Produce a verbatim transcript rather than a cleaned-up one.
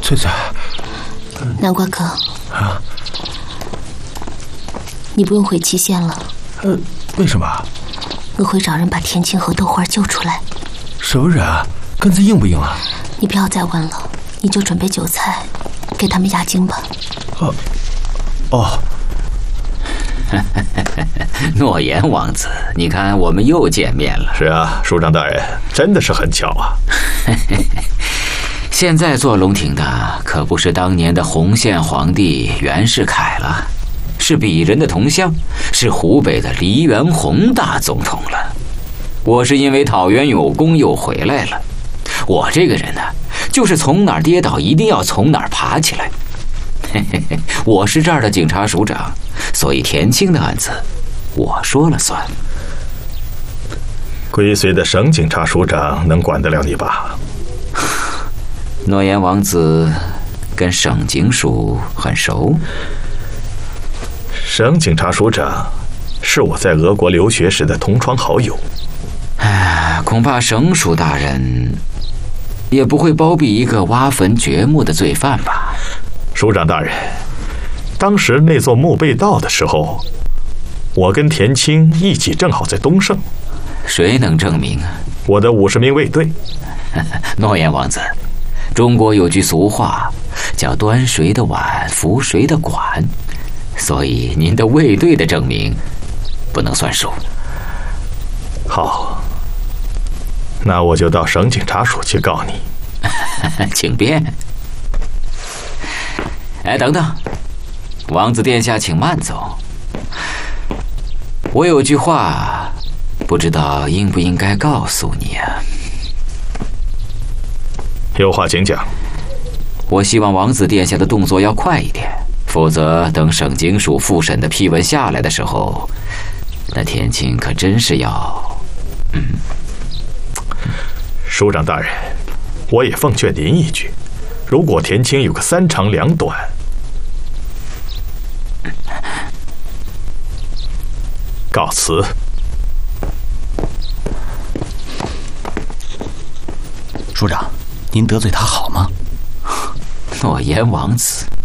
翠翠， 南瓜哥啊， 你不用回期县了。 呃，为什么？ 我会找人把田青和豆花救出来。 什么人啊？根子硬不硬啊？ 你不要再问了，你就准备酒菜，给他们压惊吧。 哦，哦。 诺言王子，你看我们又见面了。 是啊，署长大人，真的是很巧啊。 现在做龙庭的可不是当年的洪宪皇帝袁世凯了，是鄙人的同乡，是湖北的黎元洪大总统了。我是因为讨袁有功又回来了。我这个人呢，就是从哪儿跌倒一定要从哪儿爬起来。嘿嘿嘿，我是这儿的警察署长，所以田青的案子我说了算。 归绥的省警察署长能管得了你吧？ 诺言王子跟省警署很熟。 省警察署长是我在俄国留学时的同窗好友。 哎，恐怕省署大人也不会包庇一个挖坟掘墓的罪犯吧？ 署长大人，当时那座墓被盗的时候，我跟田青一起正好在东胜。 谁能证明啊？ 我的五十名卫队。 诺言王子，中国有句俗话叫端谁的碗扶谁的管，所以您的卫队的证明不能算数。 好，那我就到省警察署去告你。 请便。哎，等等，王子殿下请慢走。我有句话，不知道应不应该告诉你啊？ 有话请讲。 我希望王子殿下的动作要快一点，否则等省警署复审的批文下来的时候，那田青可真是要……嗯。 署长大人，我也奉劝您一句，如果田青有个三长两短，告辞。 署长，您得罪他好吗？ 诺言王子，